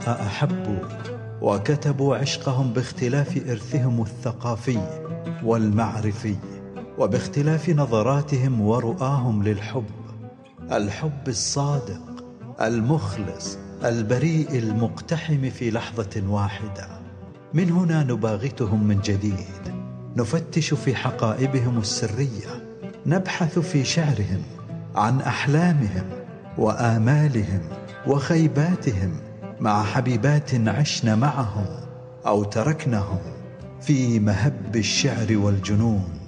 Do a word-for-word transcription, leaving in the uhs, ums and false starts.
الشعراء أحبوا وكتبوا عشقهم باختلاف إرثهم الثقافي والمعرفي، وباختلاف نظراتهم ورؤاهم للحب، الحب الصادق المخلص البريء المقتحم في لحظة واحدة. من هنا نباغتهم من جديد، نفتش في حقائبهم السرية، نبحث في شعرهم عن أحلامهم وآمالهم وخيباتهم مع حبيبات عشن معهم أو تركنهم في مهب الشعر والجنون.